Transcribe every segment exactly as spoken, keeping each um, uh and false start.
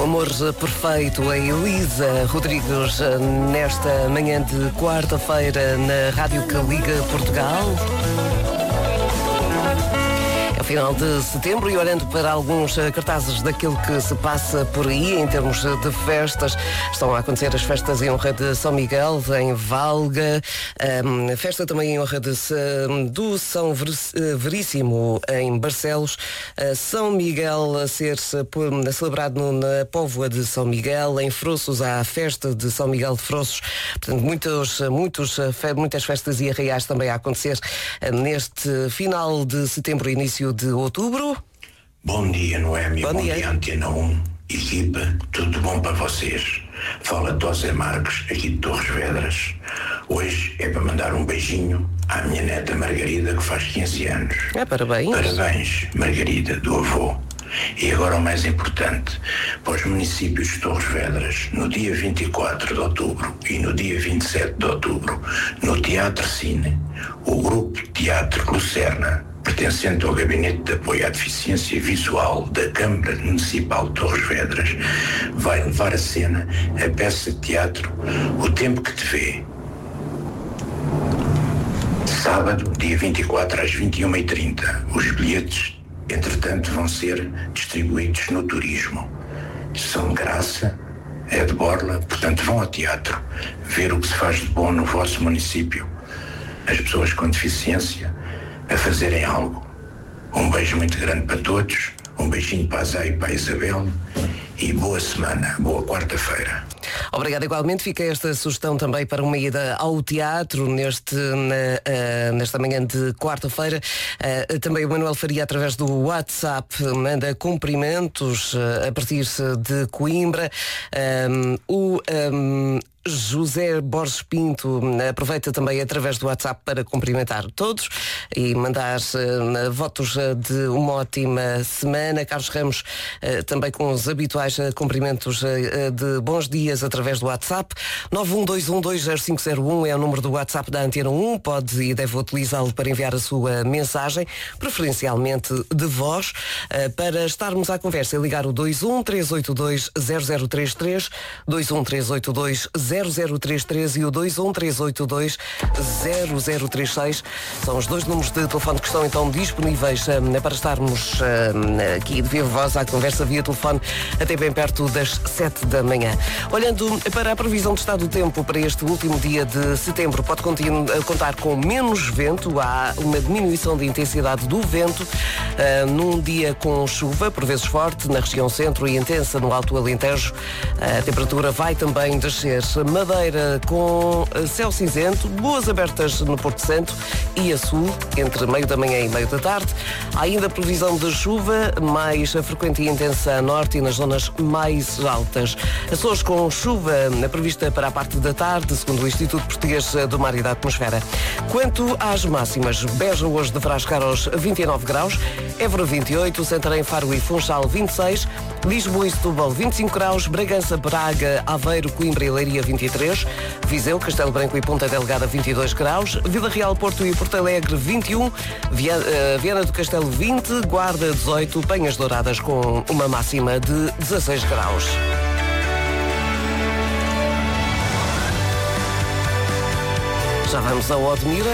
Amor Perfeito, a Elisa Rodrigues, nesta manhã de quarta-feira na Rádio que Liga Portugal. É o final de setembro e olhando para alguns cartazes daquilo que se passa por aí em termos de festas, estão a acontecer as festas em honra de São Miguel em Valga, a festa também em honra de, do São Veríssimo em Barcelos, São Miguel a ser celebrado na Póvoa de São Miguel, em Froços há a festa de São Miguel de Froços, portanto muitos, muitos, muitas festas e arraiais também a acontecer neste final de setembro e início de outubro. Bom dia, Noémia. Bom, bom dia, dia Antena um. Equipa, tudo bom para vocês? Fala José Marques, aqui de Torres Vedras. Hoje é para mandar um beijinho à minha neta Margarida, que faz quinze anos. É, parabéns. Parabéns, Margarida, do avô. E agora o mais importante, para os municípios de Torres Vedras, no dia vinte e quatro de outubro e no dia vinte e sete de outubro, no Teatro Cine, o grupo Teatro Lucerna, pertencente ao Gabinete de Apoio à Deficiência Visual da Câmara Municipal de Torres Vedras, vai levar a cena a peça de teatro O Tempo que Te Vê. Sábado, dia vinte e quatro às vinte e uma e trinta. Os bilhetes, entretanto, vão ser distribuídos no turismo. São de graça, é de borla, portanto vão ao teatro ver o que se faz de bom no vosso município. As pessoas com deficiência a fazerem algo. Um beijo muito grande para todos, um beijinho para a Zé e para a Isabel e boa semana, boa quarta-feira. Obrigada igualmente. Fica esta sugestão também para uma ida ao teatro neste, na, uh, nesta manhã de quarta-feira. Uh, também o Manuel Faria, através do WhatsApp, manda cumprimentos uh, a partir de Coimbra. Um, o um, José Borges Pinto aproveita também através do WhatsApp para cumprimentar todos e mandar uh, votos uh, de uma ótima semana. Carlos Ramos uh, também com os habituais uh, cumprimentos uh, de bons dias através do WhatsApp. nove um dois um dois zero cinco zero um é o número do WhatsApp da Antena um. Pode e deve utilizá-lo para enviar a sua mensagem, preferencialmente de voz, uh, para estarmos à conversa e ligar o dois um três oito dois zero zero três três, dois um três oito dois zero zero três três e o dois um três oito dois zero zero três seis. São os dois números de telefone que estão então disponíveis um, para estarmos um, aqui de viva voz à conversa via telefone até bem perto das sete da manhã. Olhando para a previsão de estado do tempo para este último dia de setembro, pode contar com menos vento, há uma diminuição de intensidade do vento, uh, num dia com chuva, por vezes forte, na região centro e intensa no Alto Alentejo. A temperatura vai também descer. Madeira com céu cinzento, boas abertas no Porto Santo e a sul, entre meio da manhã e meio da tarde. Há ainda previsão de chuva, mais frequente e intensa a norte e nas zonas mais altas. Açores com chuva prevista para a parte da tarde, segundo o Instituto Português do Mar e da Atmosfera. Quanto às máximas, Beja hoje deverá chegar aos vinte e nove graus, Évora vinte e oito, Santarém, Faro e Funchal vinte e seis, Lisboa e Setúbal vinte e cinco graus, Bragança, Braga, Aveiro, Coimbra e Leiria vinte e três, Viseu, Castelo Branco e Ponta Delgada vinte e dois graus, Vila Real, Porto e Porto Alegre vinte e um, Viana do Castelo vinte, Guarda dezoito, Penhas Douradas com uma máxima de dezasseis graus. Já vamos ao Odmira.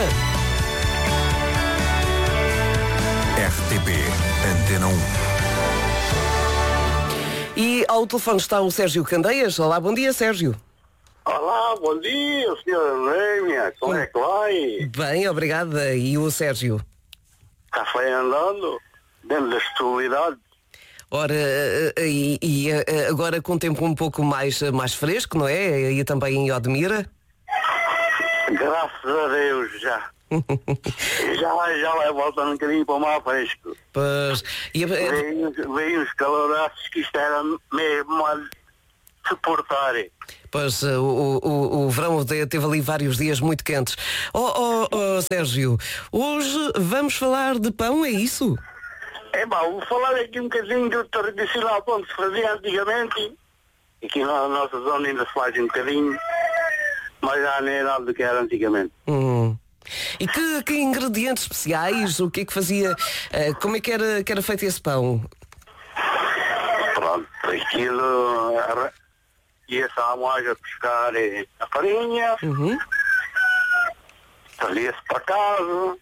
R T P Antena um. E ao telefone está o Sérgio Candeias. Olá, bom dia, Sérgio. Olá, bom dia, senhora Noémia. Como é que vai? Bem, obrigada. E o Sérgio? Está-se andando, dentro da estabilidade. Ora, e, e agora com o tempo um pouco mais, mais fresco, não é? E também em Odmira? Graças a Deus, já. já, já vai voltar um bocadinho para o mar fresco. Pois, e a... Veio uns caloraços que isto era mesmo a suportar. Pois, o, o, o verão teve ali vários dias muito quentes. Oh, oh, oh, Sérgio, hoje vamos falar de pão, é isso? É bom, vou falar aqui um bocadinho do tradicional pão que se fazia antigamente. Aqui na nossa zona ainda se faz um bocadinho, mas já não é nada do que era antigamente. Hum. E que, que ingredientes especiais? O que é que fazia? Uh, como é que era, que era feito esse pão? Pronto, Aquilo ia-se à moagem a pescar a farinha, Uhum. trazia-se para casa.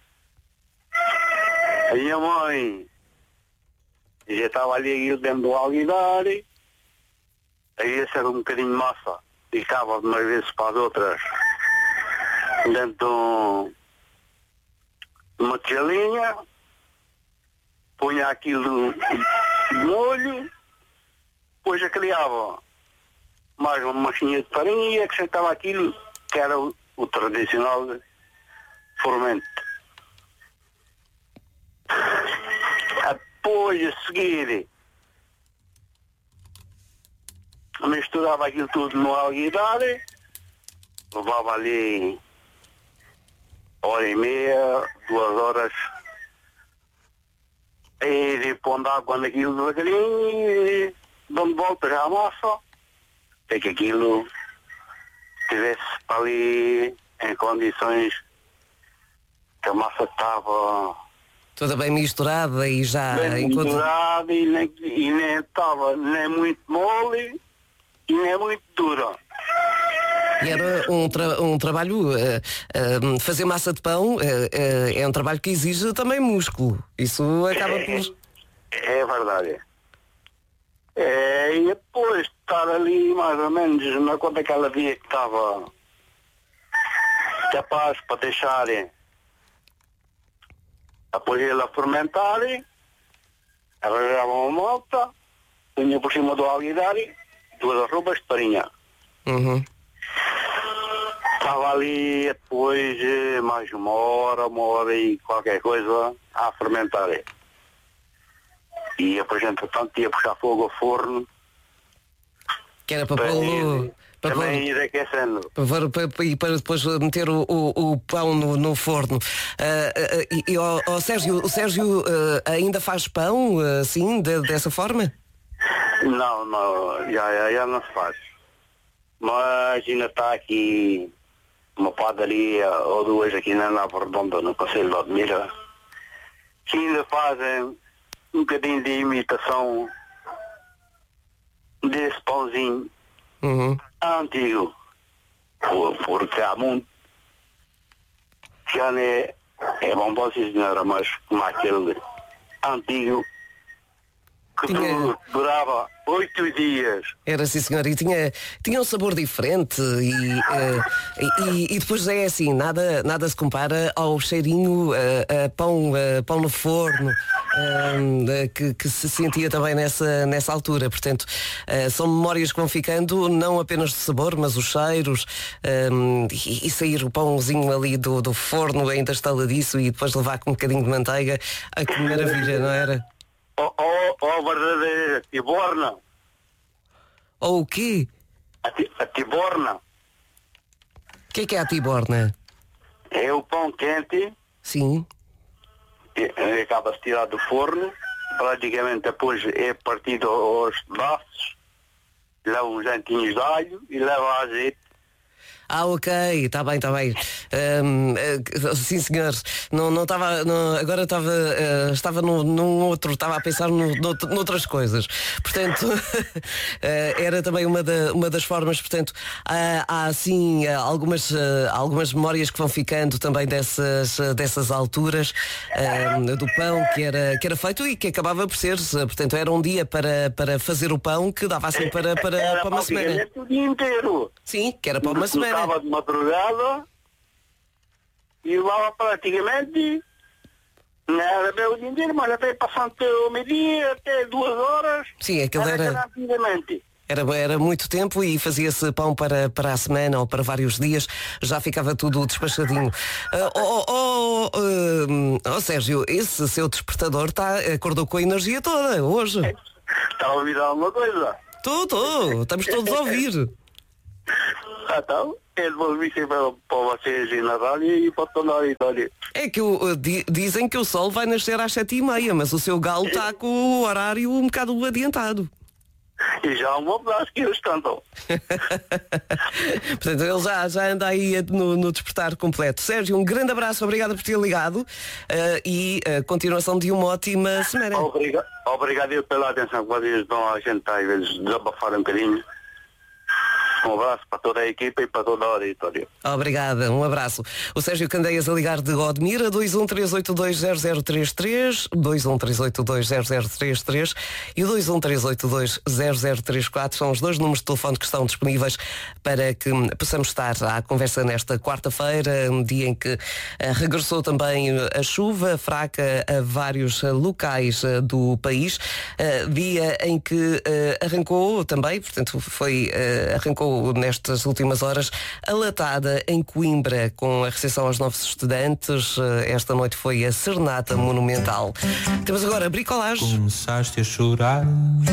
A minha mãe já estava ali dentro do alguidar, aí ia ser um bocadinho de massa, ficava de umas vezes para as outras dentro de uma tigelinha, punha aquilo de molho, depois já criava mais uma machinha de farinha e acrescentava aquilo que era o, o tradicional fermento. Depois a seguir misturava aquilo tudo no alguidar, levava ali hora e meia, duas horas, e pondo água naquilo devagarinho e dando volta já a massa, até que aquilo estivesse ali em condições que a massa estava Toda bem misturada e já bem enquanto... misturada e nem e nem estava nem muito mole e nem muito dura. E era um, tra um trabalho, uh, uh, fazer massa de pão uh, uh, é um trabalho que exige também músculo. Isso acaba por... É verdade. É, e depois de estar ali mais ou menos na conta que ela via que estava capaz para deixar a pôr ele a fermentar, arranjava uma malta, punha por cima do alguidar, duas arrobas de farinha. Uhum. Estava ali depois eh, mais uma hora, uma hora e qualquer coisa a fermentar. E depois, entretanto, ia puxar fogo ao forno Que era para para pô-lo... ir, Para pôr- também ir aquecendo. Para, para, para, e para depois meter o, o, o pão no, no forno. Ah, ah, e, e ó, ó, Sérgio, o Sérgio ah, ainda faz pão ah, assim, de- dessa forma? Não, não, já, já, já não se faz. Mas ainda está aqui uma padaria ou duas aqui na Nova Redonda, no Conselho de Odmira, que ainda fazem um bocadinho de imitação desse pãozinho Uhum. antigo. Por- Porque há muito já não é, é bom para sim, senhora, mas como aquele antigo que Tinha- du- durava oito dias. Era sim, senhor, e tinha, tinha um sabor diferente e, ah, e, e depois é assim, nada, nada se compara ao cheirinho ah, a pão, ah, pão no forno ah, que, que se sentia também nessa, nessa altura. Portanto, ah, são memórias que vão ficando não apenas de sabor, mas os cheiros ah, e, e sair o pãozinho ali do, do forno ainda estaladiço e depois levar com um bocadinho de manteiga. Ah, que maravilha, não era? Ou oh, oh, verdadeira tiborna. Ou o quê? A, ti, a tiborna O que é que é a tiborna? é o pão quente, Sim. que eh, acaba-se de tirar do forno, praticamente depois é partido aos pedaços, leva uns dentinhos de alho e leva azeite. Ah, ok, está bem, está bem. Ahm, eh, sim, senhor. Não, não estava. Não, agora estava. eh, estava num, num outro, estava a pensar no, nout- noutras coisas. Portanto, eh, era também uma, da- uma das formas, portanto, há, há assim eh, algumas, eh, algumas memórias que vão ficando também dessas, eh, dessas alturas ahm, do pão que era, que era feito e que acabava por ser, eh, portanto, era um dia para, para fazer o pão que dava assim para, para, Era para uma semana. praticamente o dia inteiro. Sim, que era para uma semana. Começava de madrugada e levava praticamente, não era bem o dia inteiro, mas até passando o meio-dia, até duas horas. Sim, aquilo era- Rapidamente. Era, era muito tempo e fazia-se pão para, para a semana ou para vários dias, já ficava tudo despachadinho. Ah, oh, oh, oh, hum, oh, Sérgio, esse seu despertador tá, acordou com a energia toda hoje. Está a ouvir alguma coisa? Estou, estou, estamos todos a ouvir. Ah, então, eu devolvi sempre para vocês e na rádio e para toda a auditória. É que o, di- dizem que o sol vai nascer às sete e meia, mas o seu galo está com o horário um bocado adiantado. E já há um abraço que eles cantam. Portanto, ele já, já anda aí no, no despertar completo. Sérgio, um grande abraço, obrigado por ter ligado uh, e a uh, continuação de uma ótima semana. Obrigado, obrigado eu pela atenção que vocês dão a gente às vezes desabafar um bocadinho. Um abraço para toda a equipa e para toda a auditória. Obrigada, um abraço. O Sérgio Candeias a ligar de Godmira, dois um três oito dois zero zero três três, dois um três oito dois zero zero três três e o dois um três oito dois zero zero três quatro são os dois números de telefone que estão disponíveis para que possamos estar à conversa nesta quarta-feira, um dia em que uh, regressou também a chuva fraca a vários uh, locais uh, do país, uh, dia em que uh, arrancou também, portanto foi uh, arrancou nestas últimas horas a latada em Coimbra com a recepção aos novos estudantes. Esta noite foi a Serenata Monumental. Temos agora bricolagem. Começaste a chorar.